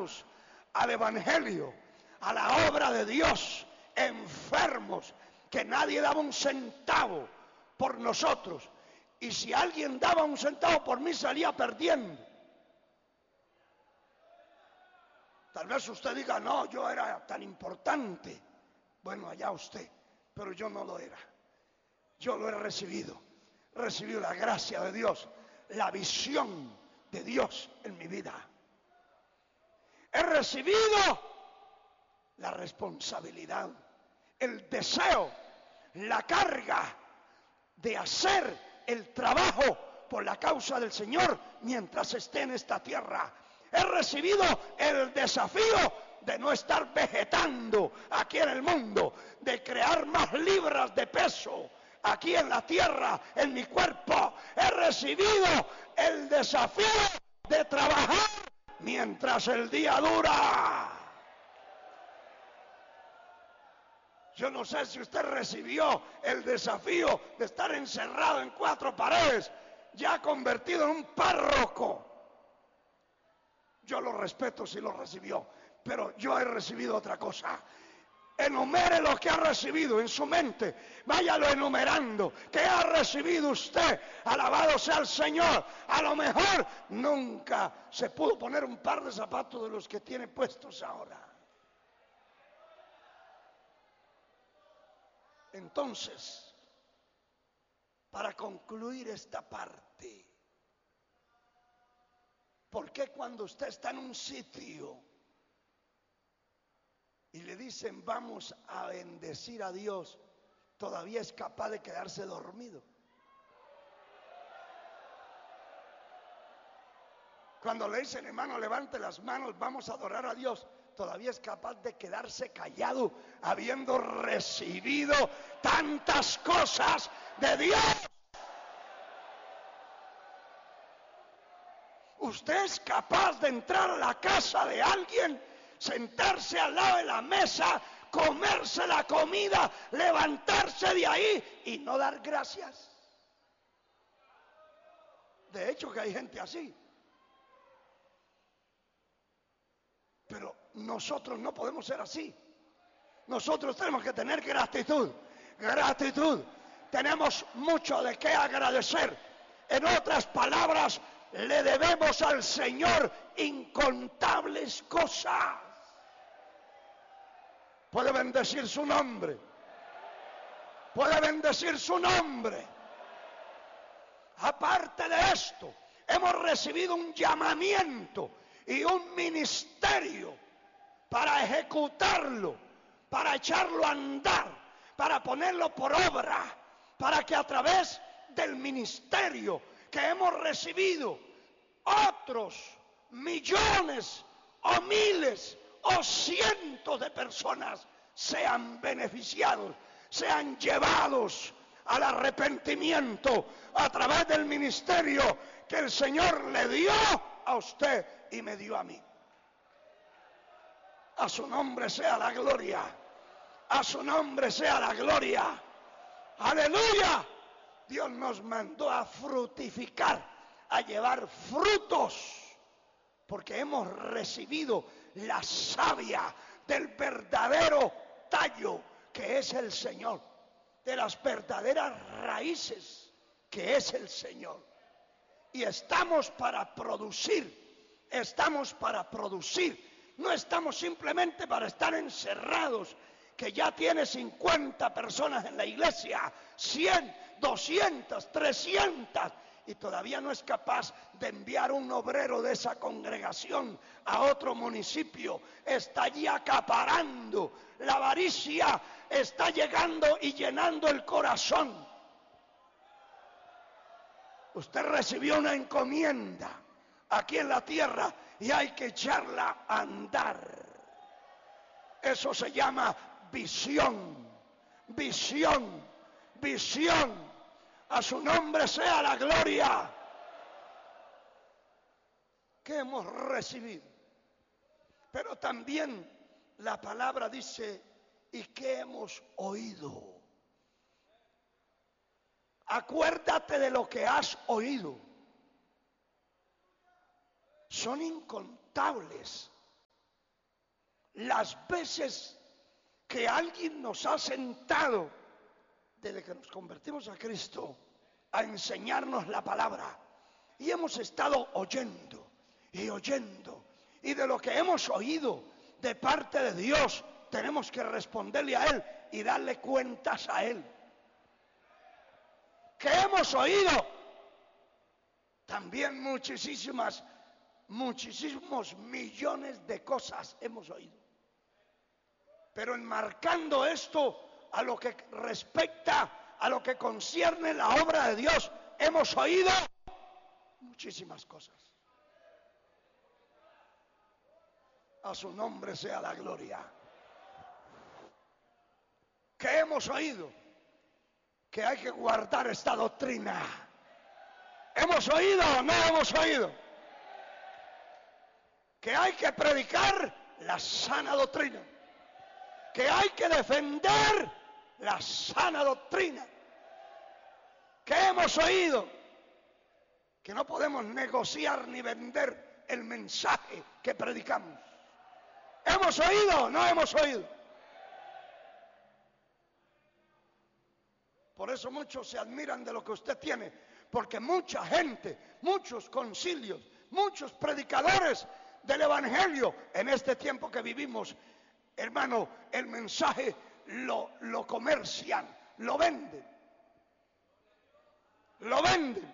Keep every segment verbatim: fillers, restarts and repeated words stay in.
dedicados al evangelio, a la obra de Dios, enfermos, que nadie daba un centavo por nosotros. Y si alguien daba un centavo por mí, salía perdiendo. Tal vez usted diga, no, yo era tan importante. Bueno, allá usted, pero yo no lo era. Yo lo he recibido. He recibido la gracia de Dios, la visión de Dios en mi vida. He recibido la responsabilidad, el deseo, la carga de hacer el trabajo por la causa del Señor mientras esté en esta tierra. He recibido el desafío de no estar vegetando aquí en el mundo, de crear más libras de peso aquí en la tierra, en mi cuerpo. He recibido el desafío de trabajar mientras el día dura. Yo no sé si usted recibió el desafío de estar encerrado en cuatro paredes, ya convertido en un párroco. Yo lo respeto si lo recibió, pero yo he recibido otra cosa. Enumere lo que ha recibido en su mente. Váyalo enumerando. ¿Qué ha recibido usted? Alabado sea el Señor. A lo mejor nunca se pudo poner un par de zapatos de los que tiene puestos ahora. Entonces, para concluir esta parte, ¿por qué cuando usted está en un sitio y le dicen vamos a bendecir a Dios, todavía es capaz de quedarse dormido? Cuando le dicen, hermano, levante las manos, vamos a adorar a Dios, todavía es capaz de quedarse callado, habiendo recibido tantas cosas de Dios. Usted es capaz de entrar a la casa de alguien, sentarse al lado de la mesa, comerse la comida, levantarse de ahí y no dar gracias. De hecho que hay gente así. Pero nosotros no podemos ser así. Nosotros tenemos que tener gratitud. Gratitud. Tenemos mucho de qué agradecer. En otras palabras, le debemos al Señor incontables cosas. Puede bendecir su nombre. Puede bendecir su nombre. Aparte de esto, hemos recibido un llamamiento y un ministerio para ejecutarlo, para echarlo a andar, para ponerlo por obra, para que a través del ministerio que hemos recibido, otros millones o miles o cientos de personas sean beneficiados, sean llevados al arrepentimiento a través del ministerio que el Señor le dio a usted y me dio a mí. A su nombre sea la gloria. A su nombre sea la gloria. Aleluya. Dios nos mandó a fructificar, a llevar frutos, porque hemos recibido la savia del verdadero tallo que es el Señor, de las verdaderas raíces que es el Señor. Y estamos para producir, estamos para producir, no estamos simplemente para estar encerrados, que ya tiene cincuenta personas en la iglesia, cien, doscientas, trescientas, y todavía no es capaz de enviar un obrero de esa congregación a otro municipio. Está allí acaparando, la avaricia está llegando y llenando el corazón. Usted recibió una encomienda aquí en la tierra y hay que echarla a andar. Eso se llama visión, visión, visión. A su nombre sea la gloria. Que hemos recibido. Pero también la palabra dice, y que hemos oído. Acuérdate de lo que has oído. Son incontables las veces que alguien nos ha sentado, desde que nos convertimos a Cristo, a enseñarnos la palabra, y hemos estado oyendo y oyendo, y de lo que hemos oído de parte de Dios, tenemos que responderle a Él y darle cuentas a Él. Que hemos oído también muchísimas, muchísimos millones de cosas hemos oído. Pero enmarcando esto a lo que respecta, a lo que concierne la obra de Dios, hemos oído muchísimas cosas. A su nombre sea la gloria. ¿Qué hemos oído? Que hay que guardar esta doctrina. ¿Hemos oído o no hemos oído? Que hay que predicar la sana doctrina. Que hay que defender la sana doctrina. ¿Qué hemos oído? Que no podemos negociar ni vender el mensaje que predicamos. ¿Hemos oído o no hemos oído? Por eso muchos se admiran de lo que usted tiene, porque mucha gente, muchos concilios, muchos predicadores del Evangelio en este tiempo que vivimos, hermano, el mensaje lo, lo comercian, lo venden, lo venden.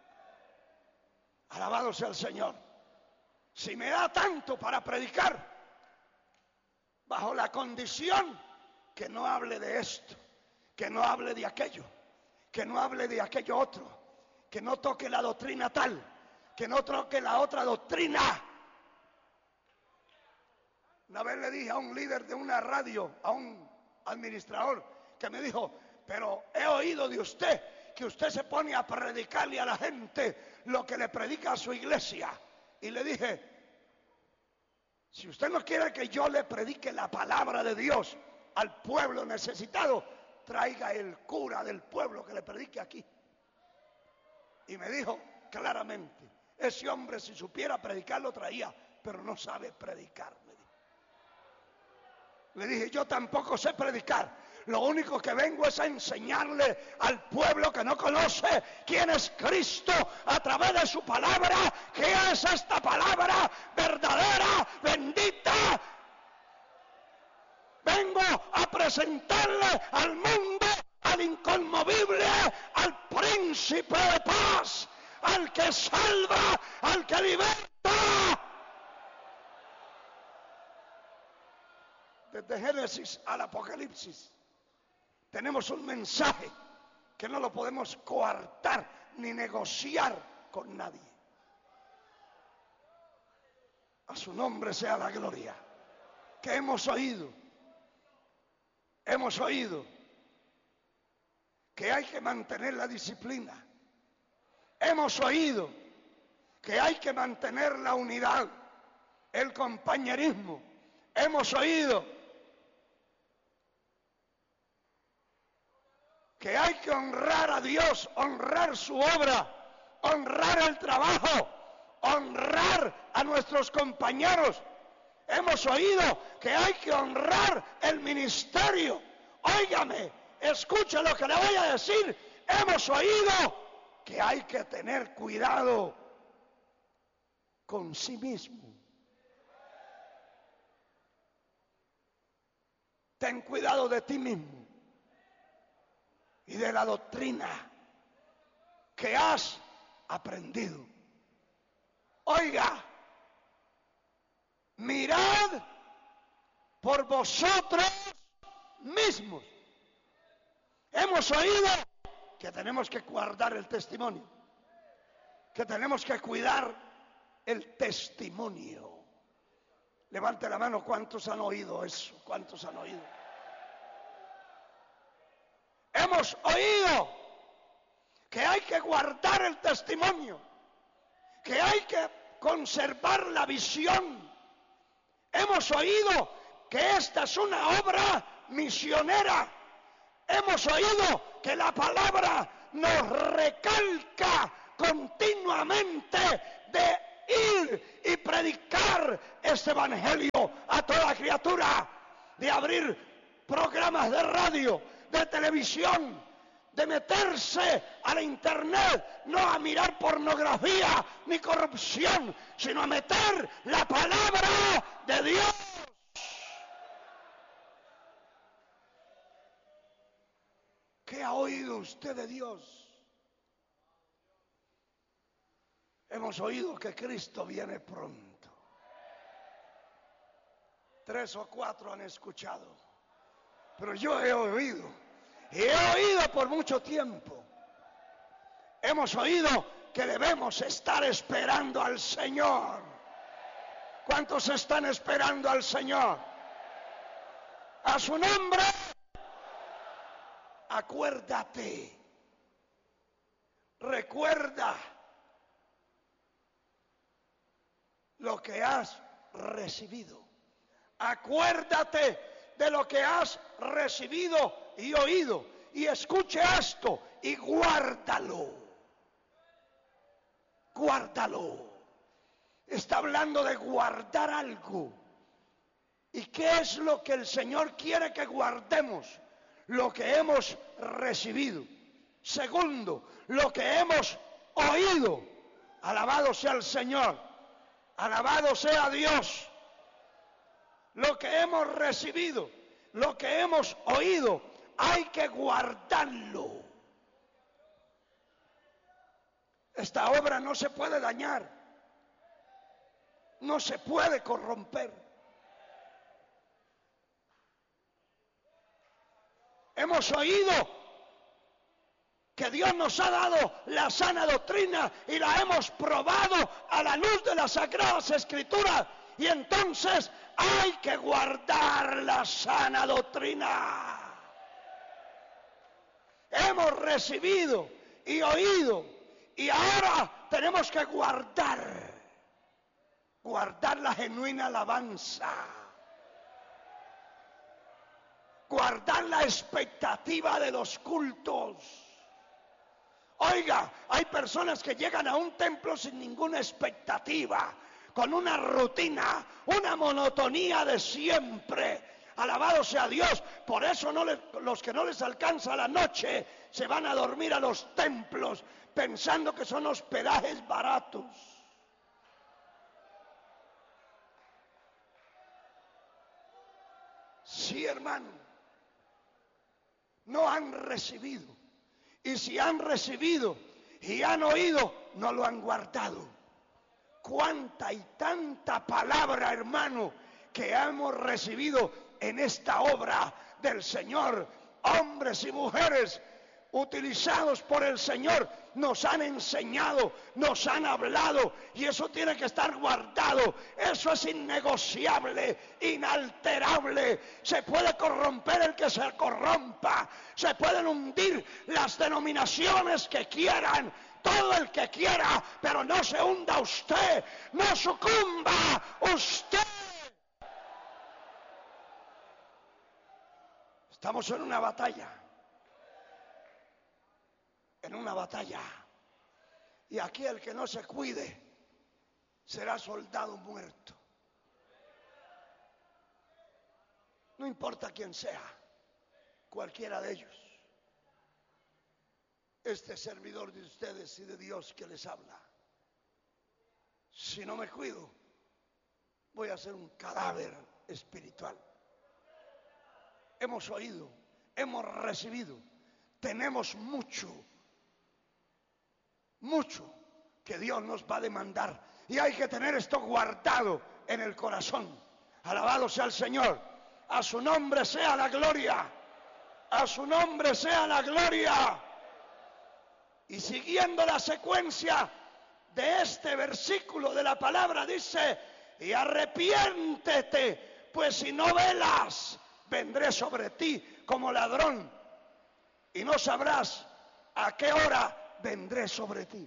Alabado sea el Señor. Si me da tanto para predicar, bajo la condición que no hable de esto, que no hable de aquello, que no hable de aquello otro, que no toque la doctrina tal, que no toque la otra doctrina. Una vez le dije a un líder de una radio, a un administrador, que me dijo, pero he oído de usted que usted se pone a predicarle a la gente lo que le predica a su iglesia. Y le dije, si usted no quiere que yo le predique la palabra de Dios al pueblo necesitado, traiga el cura del pueblo que le predique aquí. Y me dijo claramente, ese hombre si supiera predicar lo traía, pero no sabe predicar. Me dijo. Le dije, yo tampoco sé predicar. Lo único que vengo es a enseñarle al pueblo que no conoce quién es Cristo a través de su palabra, qué es esta palabra verdadera, bendita. Vengo a presentarle al mundo, al inconmovible, al príncipe de paz, al que salva, al que liberta. Desde Génesis al Apocalipsis tenemos un mensaje que no lo podemos coartar ni negociar con nadie. A su nombre sea la gloria. Que hemos oído, hemos oído que hay que mantener la disciplina. Hemos oído que hay que mantener la unidad, el compañerismo. Hemos oído que hay que honrar a Dios, honrar su obra, honrar el trabajo, honrar a nuestros compañeros. Hemos oído que hay que honrar el ministerio. Óigame, escuche lo que le voy a decir. Hemos oído que hay que tener cuidado con sí mismo. Ten cuidado de ti mismo y de la doctrina que has aprendido. Oiga, mirad por vosotros mismos. Hemos oído que tenemos que guardar el testimonio, que tenemos que cuidar el testimonio. Levante la mano, ¿cuántos han oído eso? ¿Cuántos han oído? Hemos oído que hay que guardar el testimonio, que hay que conservar la visión. Hemos oído que esta es una obra misionera. Hemos oído que la palabra nos recalca continuamente de ir y predicar este evangelio a toda criatura, de abrir programas de radio, de televisión, de meterse a la internet, no a mirar pornografía ni corrupción, sino a meter la palabra de Dios. ¿Qué ha oído usted de Dios? Hemos oído que Cristo viene pronto. Tres o cuatro han escuchado, pero yo he oído, y he oído por mucho tiempo. Hemos oído que debemos estar esperando al Señor. ¿Cuántos están esperando al Señor? A su nombre. Acuérdate, recuerda lo que has recibido. Acuérdate de lo que has recibido y oído. Y escuche esto y guárdalo. Guárdalo. Está hablando de guardar algo. ¿Y qué es lo que el Señor quiere que guardemos? Lo que hemos recibido. Segundo, lo que hemos oído. Alabado sea el Señor. Alabado sea Dios. Lo que hemos recibido, lo que hemos oído, hay que guardarlo. Esta obra no se puede dañar. No se puede corromper. Hemos oído que Dios nos ha dado la sana doctrina y la hemos probado a la luz de las Sagradas Escrituras. Y entonces hay que guardar la sana doctrina. Hemos recibido y oído y ahora tenemos que guardar. Guardar la genuina alabanza. Guardar la expectativa de los cultos. Oiga, hay personas que llegan a un templo sin ninguna expectativa, con una rutina, una monotonía de siempre. Alabado sea Dios. Por eso no les, los que no les alcanza la noche se van a dormir a los templos pensando que son hospedajes baratos. Sí, hermano. No han recibido. Y si han recibido y han oído, no lo han guardado. Cuánta y tanta palabra, hermano, que hemos recibido en esta obra del Señor. Hombres y mujeres utilizados por el Señor nos han enseñado, nos han hablado, y eso tiene que estar guardado. Eso es innegociable, inalterable. Se puede corromper el que se corrompa, se pueden hundir las denominaciones que quieran, todo el que quiera, pero no se hunda usted, no sucumba usted. Estamos en una batalla. En una batalla. Y aquí el que no se cuide será soldado muerto. No importa quién sea, cualquiera de ellos. Este servidor de ustedes y de Dios que les habla. Si no me cuido, voy a ser un cadáver espiritual. Hemos oído, hemos recibido, tenemos mucho. Mucho que Dios nos va a demandar, y hay que tener esto guardado en el corazón. Alabado sea el Señor. A su nombre sea la gloria. A su nombre sea la gloria. Y siguiendo la secuencia de este versículo de la palabra, dice: y arrepiéntete, pues si no velas, vendré sobre ti como ladrón, y no sabrás a qué hora vendré sobre ti.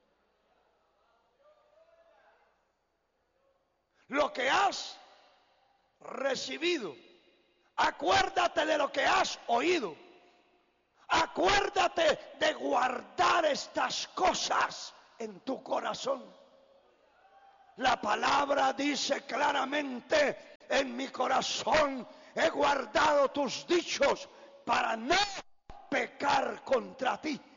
Lo que has recibido, acuérdate de lo que has oído. Acuérdate de guardar estas cosas en tu corazón. La palabra dice claramente: en mi corazón he guardado tus dichos para no pecar contra ti.